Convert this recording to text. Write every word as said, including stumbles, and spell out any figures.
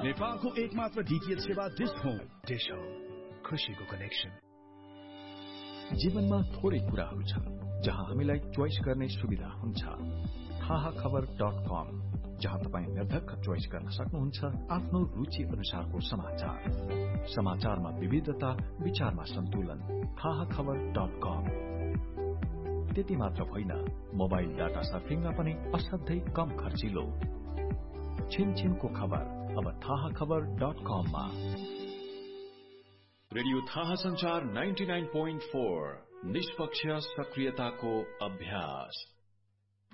नेपालको एकमात्र डीटीएच सेवा डिश होम। डिश होम, खुशीको कनेक्सन। जीवनमा थोरै कुराहरू छन् जहाँ हामीलाई चोइस गर्ने सुविधा हुन्छ। थाहा खबर डट कम, जहाँ तपाईँ निर्धक्क चोइस गर्न सक्नुहुन्छ आफ्नो रुचि अनुसारको समाचार। समाचारमा विविधता, विचारमा सन्तुलन। थाहा खबर डट कम। त्यति मात्र होइन, मोबाइल डाटा सर्फिङमा पनि असाध्यै कम खर्चिलो। छिनछिनको खबर अब थाहा खबर डट कममा। रेडियो थाहा संचार नाइन्टी नाइन पोइन्ट फोर, निष्पक्ष सक्रियताको अभ्यास।